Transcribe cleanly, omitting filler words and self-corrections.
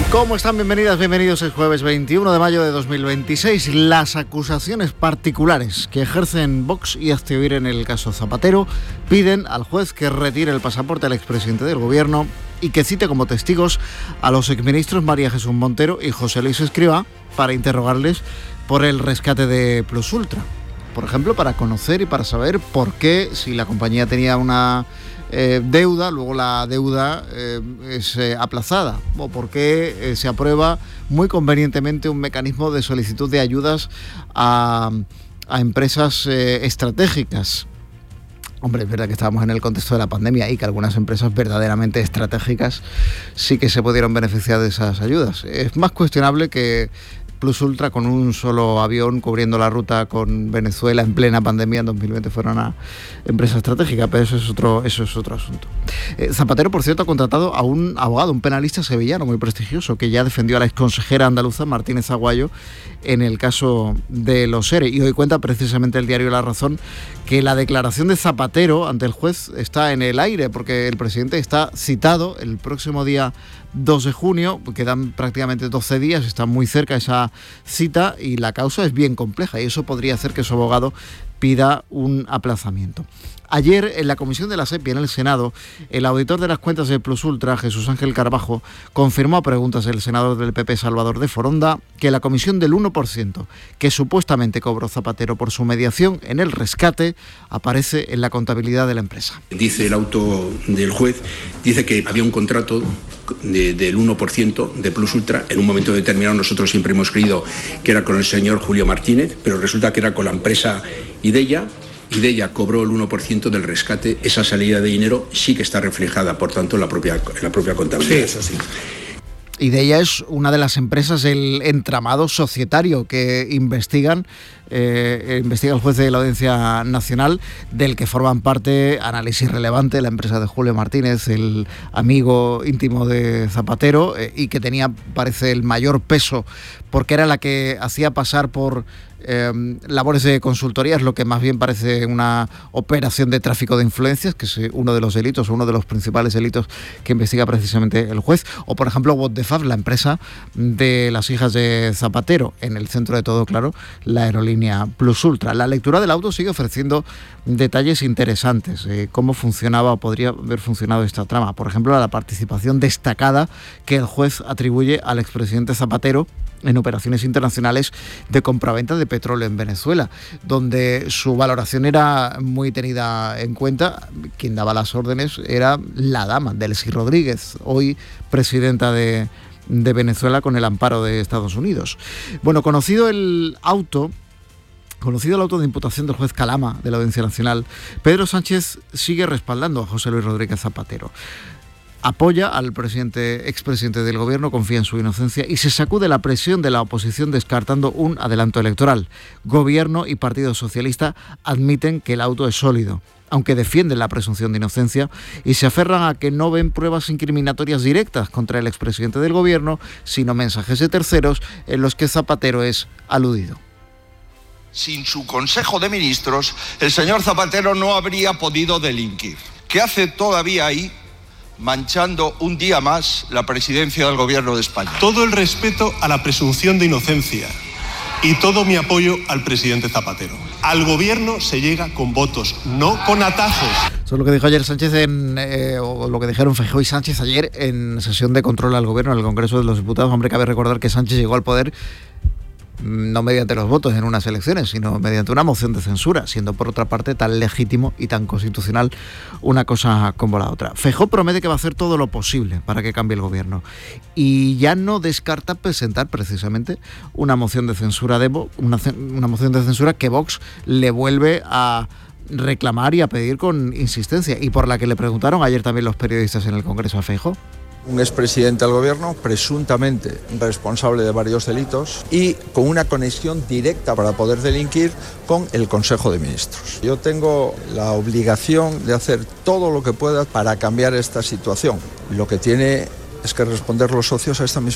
¿Cómo están? Bienvenidas, bienvenidos. Es jueves 21 de mayo de 2026. Las acusaciones particulares que ejercen Vox y Hazte Oír en el caso Zapatero piden al juez que retire el pasaporte al expresidente del gobierno y que cite como testigos a los exministros María Jesús Montero y José Luis Escrivá para interrogarles por el rescate de Plus Ultra. Por ejemplo, para conocer y para saber por qué, si la compañía tenía una deuda, luego la deuda es aplazada, o por qué se aprueba muy convenientemente un mecanismo de solicitud de ayudas a empresas estratégicas. Hombre, es verdad que estábamos en el contexto de la pandemia y que algunas empresas verdaderamente estratégicas sí que se pudieron beneficiar de esas ayudas. Es más cuestionable que Plus Ultra, con un solo avión cubriendo la ruta con Venezuela en plena pandemia en 2020, fuera una empresa estratégica, pero eso es otro asunto. Zapatero, por cierto, ha contratado a un abogado, un penalista sevillano muy prestigioso, que ya defendió a la exconsejera andaluza Martínez Aguayo en el caso de los ERE. Y hoy cuenta precisamente el diario La Razón que la declaración de Zapatero ante el juez está en el aire, porque el presidente está citado el próximo día 2 de junio, quedan prácticamente 12 días, está muy cerca esa cita y la causa es bien compleja y eso podría hacer que su abogado pida un aplazamiento. Ayer, en la comisión de la SEPI en el Senado, el auditor de las cuentas de Plus Ultra, Jesús Ángel Carbajo, confirmó a preguntas del senador del PP, Salvador de Foronda, que la comisión del 1% que supuestamente cobró Zapatero por su mediación en el rescate aparece en la contabilidad de la empresa. Dice el auto del juez, dice que había un contrato del 1% de Plus Ultra. En un momento determinado nosotros siempre hemos creído que era con el señor Julio Martínez, pero resulta que era con la empresa Ideia. Ideia cobró el 1% del rescate. Esa salida de dinero sí que está reflejada, por tanto, en la propia contabilidad. Sí, eso sí. Ideia es una de las empresas del entramado societario que investiga el juez de la Audiencia Nacional, del que forman parte Análisis Relevante, la empresa de Julio Martínez, el amigo íntimo de Zapatero, y que tenía, parece, el mayor peso porque era la que hacía pasar por labores de consultoría, es lo que más bien parece una operación de tráfico de influencias, que es uno de los delitos, o uno de los principales delitos que investiga precisamente el juez. O, por ejemplo, What the Fab, la empresa de las hijas de Zapatero, en el centro de todo, claro, la aerolínea Plus Ultra. La lectura del auto sigue ofreciendo detalles interesantes, cómo funcionaba o podría haber funcionado esta trama. Por ejemplo, la participación destacada que el juez atribuye al expresidente Zapatero en operaciones internacionales de compraventa de petróleo en Venezuela, donde su valoración era muy tenida en cuenta. Quien daba las órdenes era la dama, Delcy Rodríguez, hoy presidenta de Venezuela con el amparo de Estados Unidos. Bueno, conocido el auto de imputación del juez Calama de la Audiencia Nacional, Pedro Sánchez sigue respaldando a José Luis Rodríguez Zapatero. Apoya al expresidente del gobierno, confía en su inocencia y se sacude la presión de la oposición descartando un adelanto electoral. Gobierno y Partido Socialista admiten que el auto es sólido, aunque defienden la presunción de inocencia y se aferran a que no ven pruebas incriminatorias directas contra el expresidente del gobierno, sino mensajes de terceros en los que Zapatero es aludido. Sin su Consejo de Ministros, el señor Zapatero no habría podido delinquir. ¿Qué hace todavía ahí, manchando un día más la presidencia del gobierno de España? Todo el respeto a la presunción de inocencia y todo mi apoyo al presidente Zapatero. Al gobierno se llega con votos, no con atajos. Eso es lo que dijo ayer Sánchez o lo que dijeron Feijóo y Sánchez ayer en sesión de control al gobierno en el Congreso de los Diputados. Hombre, cabe recordar que Sánchez llegó al poder no mediante los votos en unas elecciones, sino mediante una moción de censura, siendo por otra parte tan legítimo y tan constitucional una cosa como la otra. Feijóo promete que va a hacer todo lo posible para que cambie el gobierno y ya no descarta presentar precisamente una moción de censura una moción de censura que Vox le vuelve a reclamar y a pedir con insistencia, y por la que le preguntaron ayer también los periodistas en el Congreso a Feijóo. Un expresidente del gobierno presuntamente responsable de varios delitos y con una conexión directa para poder delinquir con el Consejo de Ministros. Yo tengo la obligación de hacer todo lo que pueda para cambiar esta situación. Lo que tiene es que responder los socios a esta misma